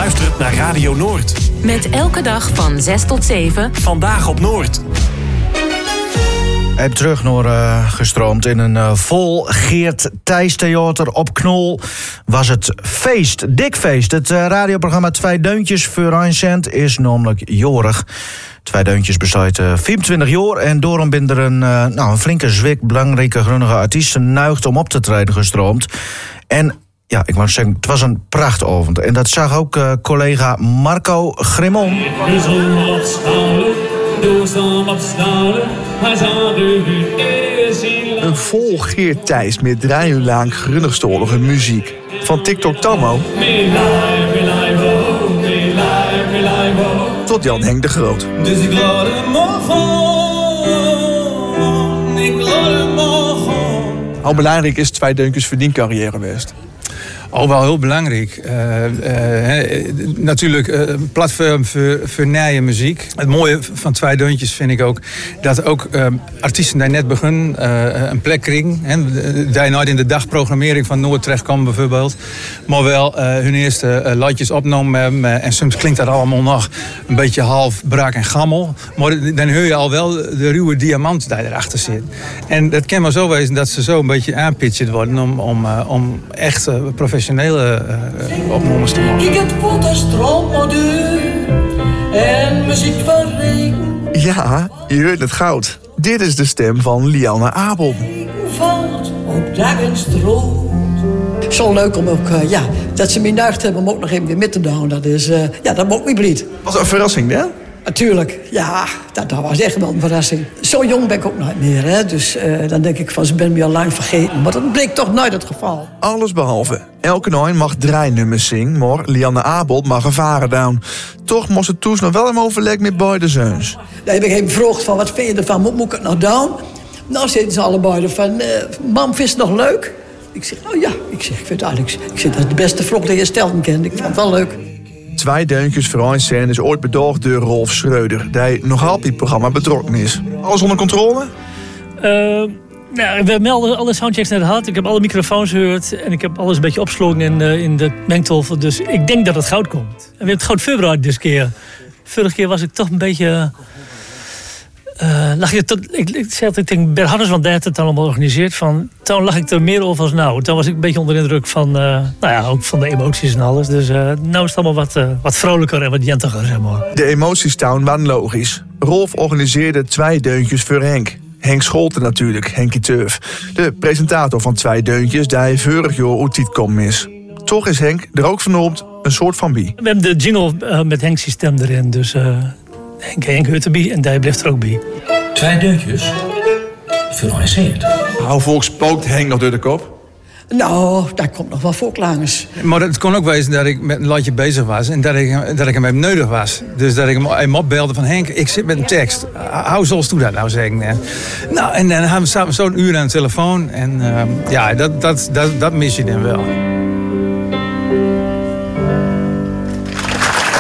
luistert naar Radio Noord. Met elke dag van 6 tot 7. Vandaag op Noord. Hij heeft terug naar gestroomd in een vol Geert Thijs Theater op Knol. Was het feest, dik feest. Het radioprogramma Twee Deuntjes voor een cent is namelijk jorig. Twee Deuntjes bestaat 24 jaar en daarom ben er een flinke zwik belangrijke grunnige artiesten nuigt om op te treden gestroomd. En ja, ik moet zeggen, het was een prachtavond. En dat zag ook collega Marco Grimmon. Een vol Geert Thijs met 3 uur lang grunnigstolige muziek. Van TikTok Tammo tot Jan Henk de Groot. Dus ik laat hem maar gaan. Ik laat hem maar gaan. Hoe belangrijk is Twee Deuntjes verdiencarrière geweest? Oh, wel heel belangrijk. Natuurlijk platform voor nieuwe muziek. Het mooie van Twee Deuntjes vind ik ook dat ook artiesten die net beginnen een plek krijgen. Die nooit in de dagprogrammering van Noord terechtkomen bijvoorbeeld. Maar wel hun eerste liedjes opgenomen hebben. En soms klinkt dat allemaal nog een beetje half brak en gammel. Maar dan hoor je al wel de ruwe diamant die erachter zit. En dat kan maar zo wezen dat ze zo een beetje aanpitcht worden om echt professionele opnames te maken. Ik het voelt als stroommodeur en muziek van regen. Ja, je hoort het goud. Dit is de stem van Lianne Abel. Valt op dag en stroom. Zo leuk om ook, dat ze me nuigd hebben om ook nog even weer met te doen. Dat is, dat moet me blij. Was een verrassing, hè? Natuurlijk, ja, dat was echt wel een verrassing. Zo jong ben ik ook nooit meer, hè. Dus dan denk ik van, ze ben me al lang vergeten. Maar dat bleek toch nooit het geval. Alles behalve. Elke nooit mag 3 nummers zingen, maar Lianne Abel mag een varen down. Toch moest het toes nog wel een overleg met beide zoons. Dan heb ik hem gevraagd van, wat vind je ervan? Moet ik het nog doen? Nou zitten ze allebei van, mam, vind je het nog leuk? Ik zeg, nou ja, ik vind het eigenlijk, dat is de beste vlog die je stellen kent. Ik vond het wel leuk. Twee Deuntjes voor een cent is ooit bedacht door Rolf Schreuder, die nog altijd het programma betrokken is. Alles onder controle? We hebben alle soundchecks net gehad. Ik heb alle microfoons gehoord en ik heb alles een beetje opgesloten in de mengtafel. Dus ik denk dat het goud komt. En we hebben het goud voorbereid deze keer. Vorige keer was ik toch een beetje... ik denk, Bert Hannes, want daar heeft het allemaal georganiseerd. Toen lag ik er meer over als nou. Toen was ik een beetje onder de indruk van, ook van de emoties en alles. Dus nou is het allemaal wat vrolijker en wat jentiger, zeg maar. De emoties toen waren logisch. Rolf organiseerde Twee Deuntjes voor Henk. Henk Scholten natuurlijk, Henkie Turf. De presentator van Twee Deuntjes, die vorig jaar uit dit kom is. Toch is Henk er ook vanoopt een soort van bij. We hebben de jingle met Henks stem erin, dus... Henk hoort erbij en daar blijft er ook bij. Twee Deuntjes georganiseerd. Hoe volk spookt Henk nog door de kop? Nou, daar komt nog wel volklangers. Maar het kon ook wezen dat ik met een liedje bezig was en dat ik hem even nodig was. Dus dat ik hem opbelde van Henk, ik zit met een tekst. Hoe zoals doe dat nou zeggen? Nou, en dan hebben we samen zo'n uur aan de telefoon. En dat mis je dan wel.